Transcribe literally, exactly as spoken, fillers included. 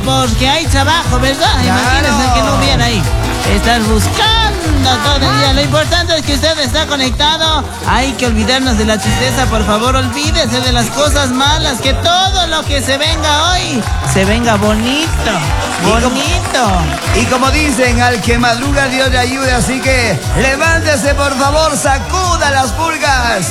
porque hay trabajo, ¿verdad? Claro. Imagínense que no hubiera ahí. Estás buscando todo el día. Lo importante es que usted está conectado. Hay que olvidarnos de la tristeza, por favor, olvídese de las cosas malas. Que todo lo que se venga hoy, se venga bonito. Bonito. Y como dicen, al que madruga Dios le ayude, así que levántese por favor, sacuda las pulgas.